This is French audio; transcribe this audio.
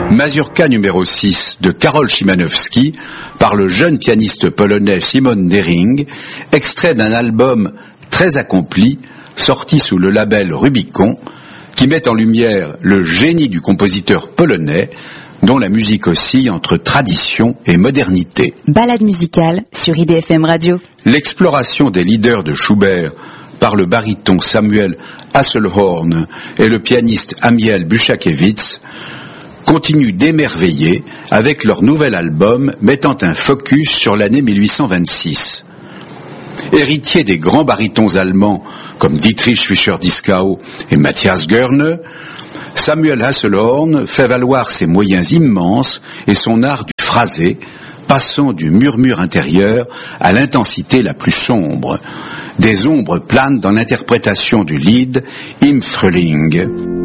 Mazurka numéro 6 de Karol Szymanowski par le jeune pianiste polonais Szymon Dering, extrait d'un album très accompli sorti sous le label Rubicon qui met en lumière le génie du compositeur polonais dont la musique oscille entre tradition et modernité. Balade musicale sur IDFM Radio. L'exploration des leaders de Schubert par le baryton Samuel Hasselhorn et le pianiste Amiel Buszkiewicz continue d'émerveiller avec leur nouvel album mettant un focus sur l'année 1826. Héritier des grands barytons allemands comme Dietrich Fischer-Dieskau et Matthias Görne, Samuel Hasselhorn fait valoir ses moyens immenses et son art du phrasé, passant du murmure intérieur à l'intensité la plus sombre. Des ombres planent dans l'interprétation du lied Im Frühling.